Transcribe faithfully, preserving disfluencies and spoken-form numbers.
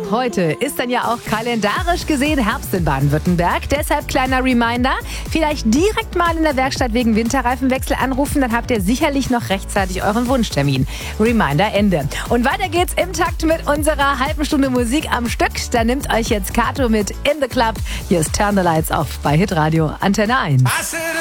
heute ist dann ja auch kalendarisch gesehen Herbst in Baden-Württemberg. Deshalb kleiner Reminder, vielleicht direkt mal in der Werkstatt wegen Winterreifenwechsel anrufen, dann habt ihr sicherlich noch rechtzeitig euren Wunschtermin. Reminder Ende. Und weiter geht's im Takt mit unserer halben Stunde Musik am Stück. Da nimmt euch jetzt Kato mit In the Club. Hier ist Turn the Lights Off bei Hitradio Antenne eins.